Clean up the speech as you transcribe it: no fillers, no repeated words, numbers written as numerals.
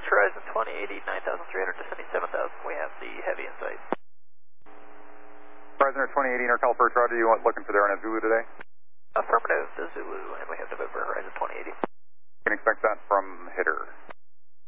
approach horizon 2080, 9,300 descending 7,000. We have the heavy in sight. Horizon 2080, NorCal approach, roger. You want looking for there on a Zulu today? Affirmative, the Zulu, and we have November horizon 2080. You can expect that from hitter.